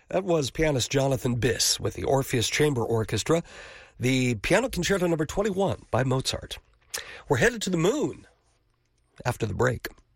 That was pianist Jonathan Biss with the Orpheus Chamber Orchestra, the Piano Concerto No. 21 by Mozart. We're headed to the moon after the break.